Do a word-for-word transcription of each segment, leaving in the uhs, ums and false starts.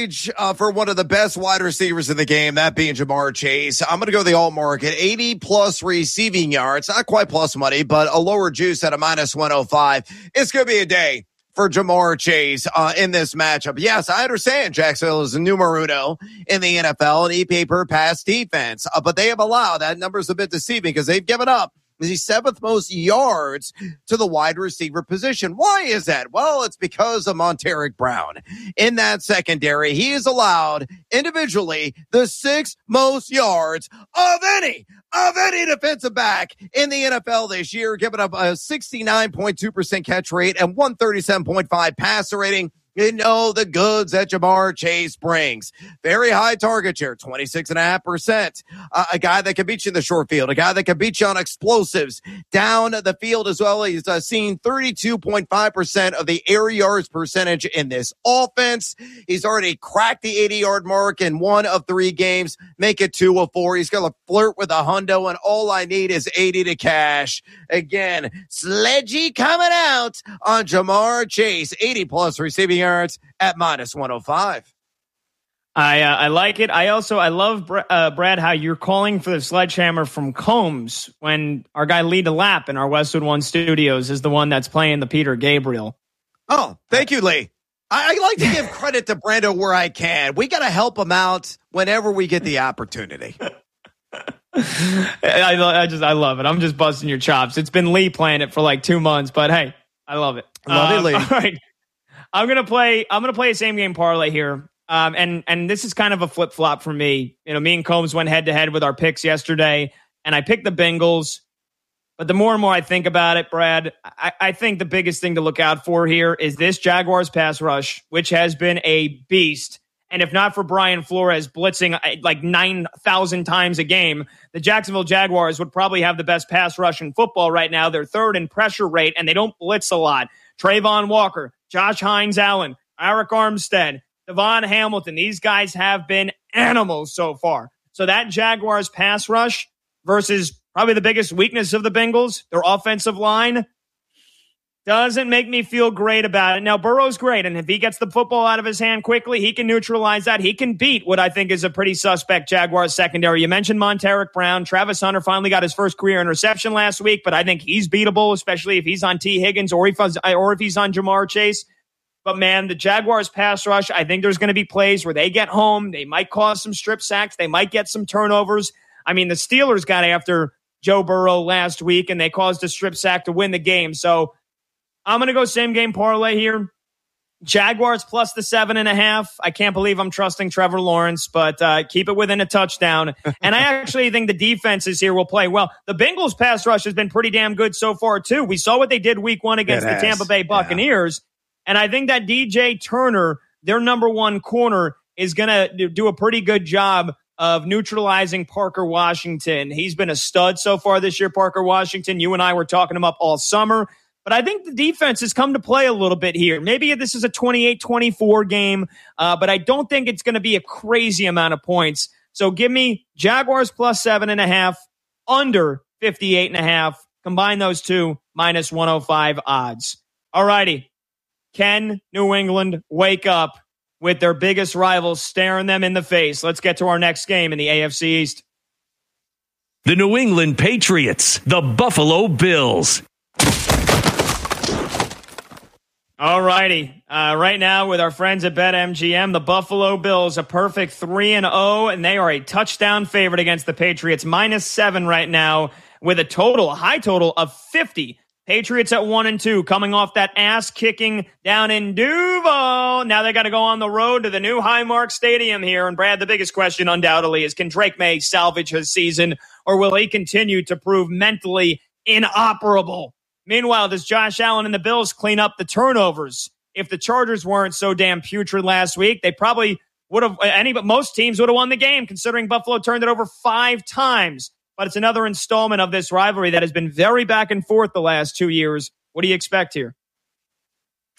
Uh, for one of the best wide receivers in the game, that being Ja'Marr Chase. I'm going to go the alt market, eighty plus receiving yards, not quite plus money, but a lower juice at a minus one oh five. It's going to be a day for Ja'Marr Chase uh, in this matchup. Yes, I understand Jacksonville is a numero uno in the N F L and E P A per pass defense, uh, but they have allowed, that number's a bit deceiving because they've given up the seventh most yards to the wide receiver position. Why is that? Well, it's because of Montaric Brown. In that secondary, he is allowed individually the sixth most yards of any, of any defensive back in the N F L this year, giving up a sixty-nine point two percent catch rate and one thirty-seven point five passer rating. You know the goods that Ja'Marr Chase brings. Very high target share, twenty-six point five percent. Uh, a guy that can beat you in the short field, a guy that can beat you on explosives down the field as well. He's uh, seen thirty-two point five percent of the air yards percentage in this offense. He's already cracked the eighty-yard mark in one of three games. Make it two of four. He's going to flirt with a hundo, and all I need is eighty to cash. Again, Sledgy coming out on Ja'Marr Chase, eighty plus receiving yards at minus one oh five. I uh, I like it. I also I love uh, Brad how you're calling for the sledgehammer from Combs when our guy Lee DeLapp in our Westwood One Studios is the one that's playing the Peter Gabriel. Oh, thank you, Lee. I, I like to give credit to Brando where I can. We got to help him out whenever we get the opportunity. I, I just I love it. I'm just busting your chops. It's been Lee playing it for like two months, but hey, I love it. Love um, it, Lee. All right. I'm gonna play. I'm gonna play a same game parlay here, um, and and this is kind of a flip flop for me. You know, me and Combs went head to head with our picks yesterday, and I picked the Bengals. But the more and more I think about it, Brad, I, I think the biggest thing to look out for here is this Jaguars pass rush, which has been a beast. And if not for Brian Flores blitzing like nine thousand times a game, the Jacksonville Jaguars would probably have the best pass rush in football right now. They're third in pressure rate, and they don't blitz a lot. Trayvon Walker, Josh Hines-Allen, Eric Armstead, Devon Hamilton. These guys have been animals so far. So that Jaguars pass rush versus probably the biggest weakness of the Bengals, their offensive line, doesn't make me feel great about it. Now, Burrow's great, and if he gets the football out of his hand quickly, he can neutralize that. He can beat what I think is a pretty suspect Jaguars secondary. You mentioned Montaric Brown. Travis Hunter finally got his first career interception last week, but I think he's beatable, especially if he's on T. Higgins or if, or if he's on Ja'Marr Chase. But, man, the Jaguars pass rush, I think there's going to be plays where they get home. They might cause some strip sacks. They might get some turnovers. I mean, the Steelers got after Joe Burrow last week, and they caused a strip sack to win the game. So I'm going to go same game parlay here. Jaguars plus the seven and a half. I can't believe I'm trusting Trevor Lawrence, but uh, keep it within a touchdown. And I actually think the defenses here will play well. The Bengals pass rush has been pretty damn good so far, too. We saw what they did week one against the Tampa Bay Buccaneers. Yeah. And I think that D J Turner, their number one corner, is going to do a pretty good job of neutralizing Parker Washington. He's been a stud so far this year, Parker Washington. You and I were talking him up all summer. But I think the defense has come to play a little bit here. Maybe this is a twenty-eight twenty-four game, uh, but I don't think it's going to be a crazy amount of points. So give me Jaguars plus seven and a half, under fifty-eight and a half. Combine those two, minus one oh five odds. All righty. Can New England wake up with their biggest rivals staring them in the face? Let's get to our next game in the A F C East. The New England Patriots, the Buffalo Bills. All righty. Uh, right now with our friends at BetMGM, the Buffalo Bills, a perfect three and oh, and they are a touchdown favorite against the Patriots, minus seven right now with a total, a high total of fifty. Patriots at one and two, coming off that ass kicking down in Duval. Now they got to go on the road to the new Highmark Stadium here. And Brad, the biggest question undoubtedly is, can Drake May salvage his season, or will he continue to prove mentally inoperable? Meanwhile, does Josh Allen and the Bills clean up the turnovers? If the Chargers weren't so damn putrid last week, they probably would have, any but most teams would have won the game, considering Buffalo turned it over five times. But it's another installment of this rivalry that has been very back and forth the last two years. What do you expect here?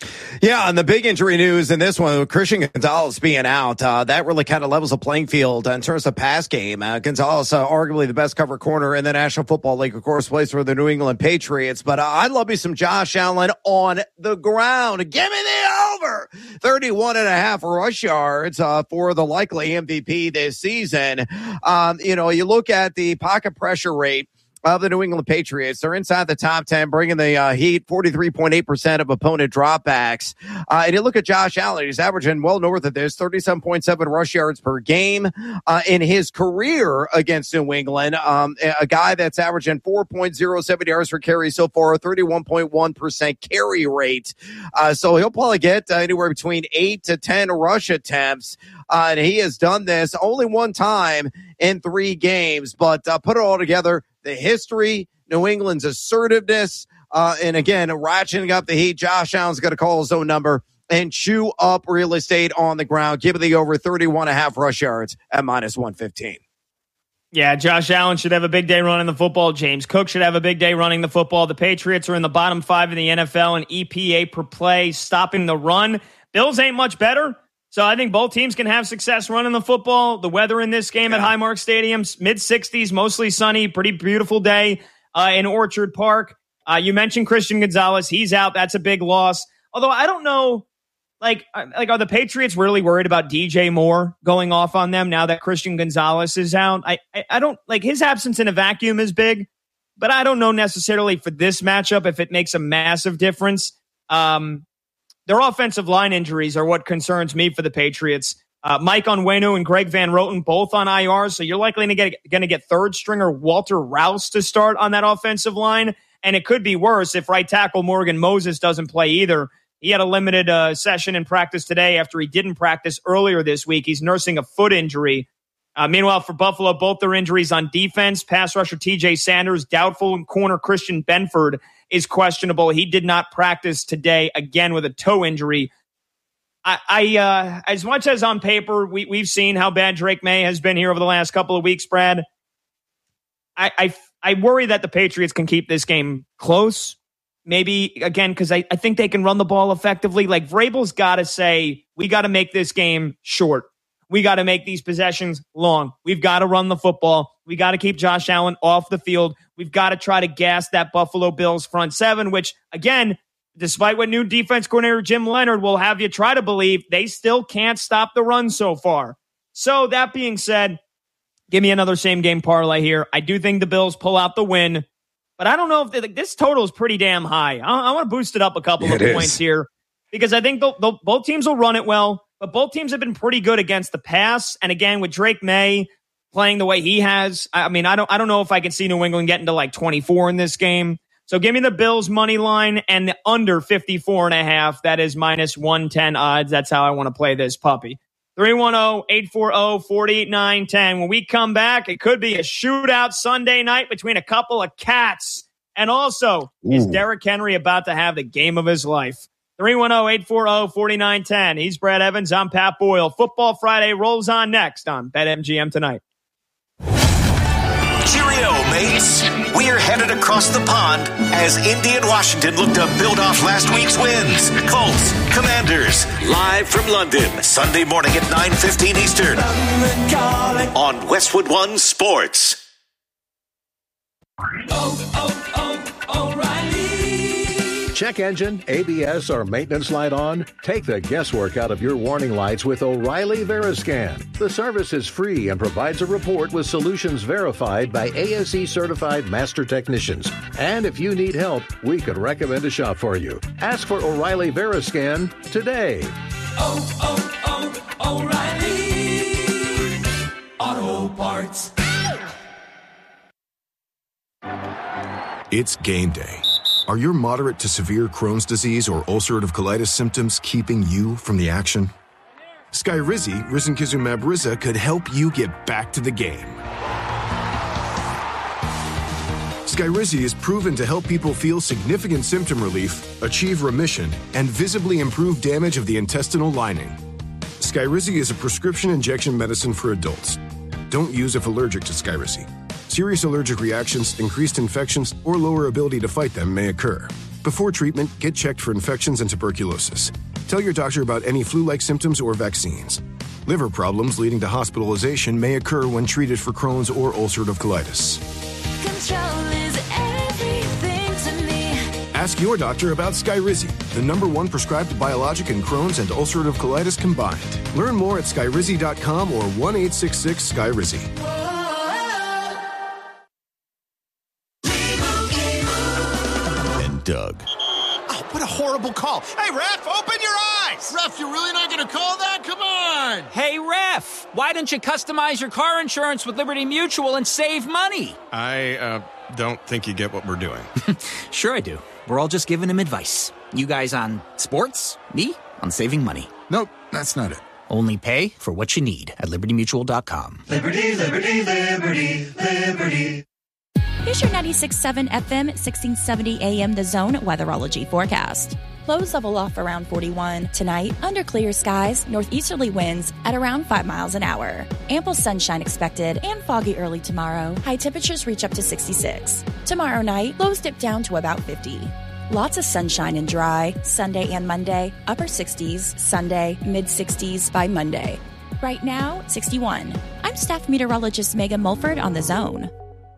Yeah, and the big injury news in this one, with Christian Gonzalez being out, uh, that really kind of levels the playing field in terms of pass game. Uh, Gonzalez, uh, arguably the best cover corner in the National Football League, of course, plays for the New England Patriots. But uh, I'd love me some Josh Allen on the ground. Give me the over. thirty-one and a half rush yards uh, for the likely M V P this season. Um, you know, you look at the pocket pressure rate of the New England Patriots. They're inside the top ten, bringing the uh, Heat forty-three point eight percent of opponent dropbacks. Uh, and you look at Josh Allen, he's averaging well north of this, thirty-seven point seven rush yards per game uh, in his career against New England. Um, a guy that's averaging four point oh seven yards per carry so far, thirty-one point one percent carry rate. Uh, so he'll probably get uh, anywhere between eight to ten rush attempts. Uh, and he has done this only one time in three games, but uh, put it all together, the history, New England's assertiveness, uh, and again, ratcheting up the heat. Josh Allen's going to call his own number and chew up real estate on the ground. Give it the over thirty-one and a half rush yards at minus one fifteen. Yeah, Josh Allen should have a big day running the football. James Cook should have a big day running the football. The Patriots are in the bottom five in the N F L in E P A per play, stopping the run. Bills ain't much better. So I think both teams can have success running the football. The weather in this game yeah. at Highmark Stadium, mid sixties, mostly sunny, pretty beautiful day uh, in Orchard Park. Uh, you mentioned Christian Gonzalez. He's out. That's a big loss. Although I don't know, like, like are the Patriots really worried about D J Moore going off on them now that Christian Gonzalez is out? I, I, I don't, like, his absence in a vacuum is big, but I don't know necessarily for this matchup if it makes a massive difference. Um, Their offensive line injuries are what concerns me for the Patriots. Uh, Mike Onwenu and Greg Van Roten both on I R, so you're likely to get going to get third stringer Walter Rouse to start on that offensive line, and it could be worse if right tackle Morgan Moses doesn't play either. He had a limited uh, session in practice today after he didn't practice earlier this week. He's nursing a foot injury. Uh, meanwhile, for Buffalo, both their injuries on defense, pass rusher T J Sanders, doubtful, and corner Christian Benford is questionable. He did not practice today, again, with a toe injury. I, I uh, as much as on paper, we, we've seen how bad Drake May has been here over the last couple of weeks, Brad. I, I, I worry that the Patriots can keep this game close. Maybe, again, because I, I think they can run the ball effectively. Like, Vrabel's got to say, we got to make this game short. We got to make these possessions long. We've got to run the football. We got to keep Josh Allen off the field. We've got to try to gas that Buffalo Bills front seven, which, again, despite what new defense coordinator Jim Leonard will have you try to believe, they still can't stop the run so far. So that being said, give me another same game parlay here. I do think the Bills pull out the win, but I don't know if they, like, this total is pretty damn high. I, I want to boost it up a couple yeah, of points is. here because I think they'll, they'll, both teams will run it well. But both teams have been pretty good against the pass. And again, with Drake May playing the way he has, I mean, I don't I don't know if I can see New England getting to like twenty-four in this game. So give me the Bills money line and the under fifty-four and a half. That is minus one ten odds. That's how I want to play this puppy. three one zero, eight four zero, four eight nine one zero. When we come back, it could be a shootout Sunday night between a couple of cats. And also, Ooh. Is Derrick Henry about to have the game of his life? three one zero, eight four zero, four nine one zero. He's Brad Evans. I'm Pat Boyle. Football Friday rolls on next on BetMGM Tonight. Cheerio, mates. We're headed across the pond as Indy and Washington look to build off last week's wins. Colts, Commanders, live from London, Sunday morning at nine fifteen Eastern on Westwood One Sports. Oh, oh, oh, O'Reilly. Check engine, A B S, or maintenance light on? Take the guesswork out of your warning lights with O'Reilly Veriscan. The service is free and provides a report with solutions verified by A S E certified master technicians. And if you need help, we could recommend a shop for you. Ask for O'Reilly Veriscan today. Oh, oh, oh, O'Reilly Auto Parts. It's game day. Are your moderate to severe Crohn's disease or ulcerative colitis symptoms keeping you from the action? Skyrizi, risankizumab Riza, could help you get back to the game. Skyrizi is proven to help people feel significant symptom relief, achieve remission, and visibly improve damage of the intestinal lining. Skyrizi is a prescription injection medicine for adults. Don't use if allergic to Skyrizi. Serious allergic reactions, increased infections, or lower ability to fight them may occur. Before treatment, get checked for infections and tuberculosis. Tell your doctor about any flu-like symptoms or vaccines. Liver problems leading to hospitalization may occur when treated for Crohn's or ulcerative colitis. Control is everything to me. Ask your doctor about Skyrizi, the number one prescribed biologic in Crohn's and ulcerative colitis combined. Learn more at skyrizi dot com or one eight six six Skyrizi. And Doug. Oh, what a horrible call. Hey, ref, open your eyes. Ref, you're really not going to call that? Come on. Hey, ref, why don't you customize your car insurance with Liberty Mutual and save money? I uh, don't think you get what we're doing. Sure I do. We're all just giving him advice. You guys on sports, me on saving money. Nope, that's not it. Only pay for what you need at liberty mutual dot com. Liberty, liberty, liberty, liberty. Here's your ninety-six point seven F M, sixteen seventy A M The Zone weatherology forecast. Lows level off around forty-one. Tonight, under clear skies, northeasterly winds at around five miles an hour. Ample sunshine expected and foggy early tomorrow. High temperatures reach up to sixty-six. Tomorrow night, lows dip down to about fifty. Lots of sunshine and dry. Sunday and Monday, upper sixties. Sunday, mid sixties by Monday. Right now, sixty-one. I'm staff meteorologist Megan Mulford on The Zone.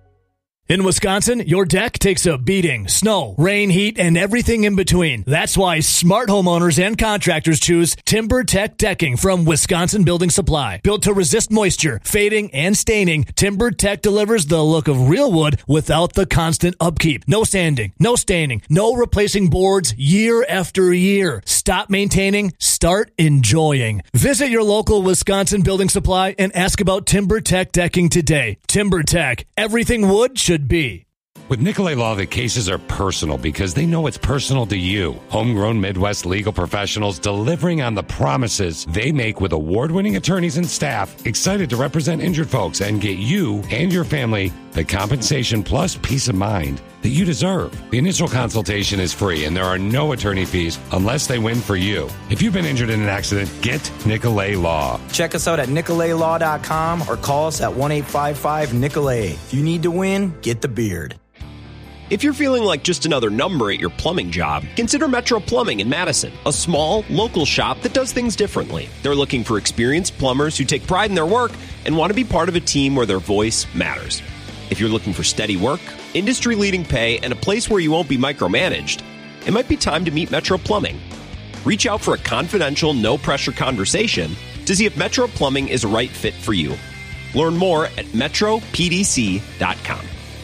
In Wisconsin, your deck takes a beating. Snow, rain, heat, and everything in between. That's why smart homeowners and contractors choose TimberTech Decking from Wisconsin Building Supply. Built to resist moisture, fading, and staining, TimberTech delivers the look of real wood without the constant upkeep. No sanding, no staining, no replacing boards year after year. Stop maintaining, start enjoying. Visit your local Wisconsin Building Supply and ask about TimberTech Decking today. TimberTech, everything wood should be. With Nicolay Law, the cases are personal because they know it's personal to you. Homegrown Midwest legal professionals delivering on the promises they make with award-winning attorneys and staff excited to represent injured folks and get you and your family the compensation plus peace of mind that you deserve. The initial consultation is free and there are no attorney fees unless they win for you. If you've been injured in an accident, get Nicolay Law. Check us out at nicolay law dot com or call us at one eight five five Nicolay. If you need to win, get the beard. If you're feeling like just another number at your plumbing job, consider Metro Plumbing in Madison, a small, local shop that does things differently. They're looking for experienced plumbers who take pride in their work and want to be part of a team where their voice matters. If you're looking for steady work, industry-leading pay, and a place where you won't be micromanaged, it might be time to meet Metro Plumbing. Reach out for a confidential, no-pressure conversation to see if Metro Plumbing is a right fit for you. Learn more at metro p d c dot com.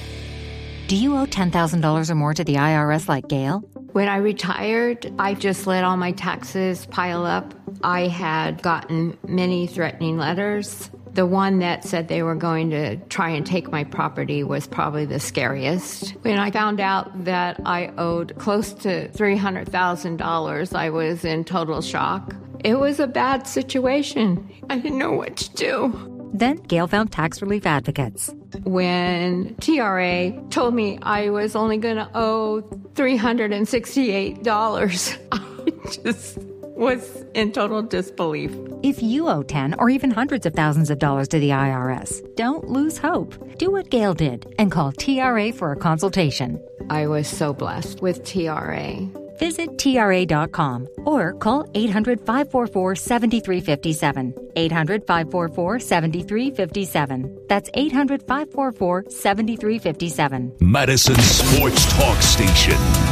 Do you owe ten thousand dollars or more to the I R S like Gail? When I retired, I just let all my taxes pile up. I had gotten many threatening letters. The one that said they were going to try and take my property was probably the scariest. When I found out that I owed close to three hundred thousand dollars, I was in total shock. It was a bad situation. I didn't know what to do. Then Gail found tax relief advocates. When T R A told me I was only going to owe three hundred sixty-eight dollars, I just was in total disbelief. If you owe ten or even hundreds of thousands of dollars to the I R S, don't lose hope. Do what Gail did and call T R A for a consultation. I was so blessed with T R A. Visit T R A dot com or call eight hundred, five four four, seven three five seven. eight hundred, five four four, seven three five seven. That's eight hundred, five four four, seven three five seven. Madison Sports Talk Station.